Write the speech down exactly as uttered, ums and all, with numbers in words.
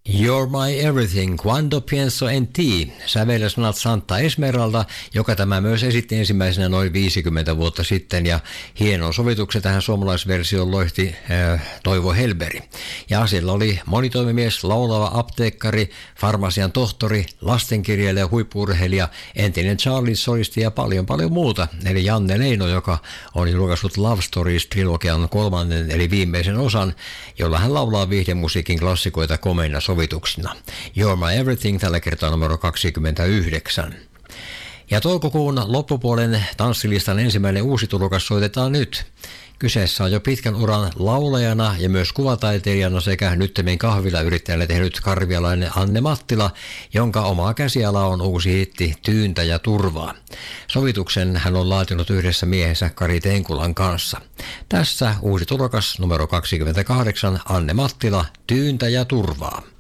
You're my everything, quando pienso en ti, sävellysanat Santa Esmeralda, joka tämä myös esitti ensimmäisenä noin viisikymmentä vuotta sitten, ja hienon sovituksen tähän suomalaisversioon loihti äh, Toivo Helberi. Ja asialla oli monitoimimies, laulava apteekkari, farmasian tohtori, lastenkirjailija, huippu-urheilija, entinen Charlie-solisti ja paljon paljon muuta, eli Janne Leino, joka on julkaissut Love Stories-trilogian kolmannen eli viimeisen osan, jolla hän laulaa viihdemusiikin klassikoita komeina sovituksina. You're my everything, tällä kertaa numero kaksikymmentäyhdeksän. Ja toukokuun loppupuolen tanssilistan ensimmäinen uusi tulokas soitetaan nyt. Kyseessä on jo pitkän uran laulajana ja myös kuvataiteilijana sekä nyttemmin kahvilayrittäjälle tehnyt karvialainen Anne Mattila, jonka omaa käsiala on uusi hitti Tyyntä ja turvaa. Sovituksen hän on laatinut yhdessä miehensä Kari Tenkulan kanssa. Tässä uusi tulokas numero kaksikymmentäkahdeksan, Anne Mattila, Tyyntä ja turvaa.